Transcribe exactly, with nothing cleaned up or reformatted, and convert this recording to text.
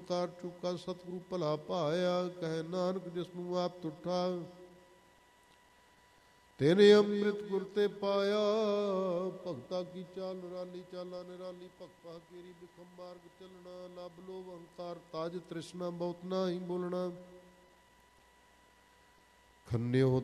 ਓਂਕਾਰ ਚੁੱਕਾ ਸਤਿਗੁਰੂ ਭਲਾ ਭਾਇਆ। ਕਹਿ ਨਾਨਕ ਜਿਸਨੂੰ ਆਪ ਤੁਠਾ ਤੇਨੇ ਅੰਮ੍ਰਿਤ ਗੁਰ ਤੇ ਪਾਇਆ। ਭਗਤਾ ਕੀ ਚਾਲ ਨਿਰਾਲੀ ਚਾਲਾ ਨਿਰਾਲੀ ਭਗਤਾ ਕੇਰੀ ਬਿਖਮ ਮਾਰਗ ਚੱਲਣਾ। ਲੱਭ ਲੋਭ ਅਹੰਕਾਰ ਤਾਜ ਤ੍ਰਿਸ਼ਨਾ ਬਹੁਤ ਨਾ ਹੀ ਬੋਲਣਾ। ਖੰਨਿਓ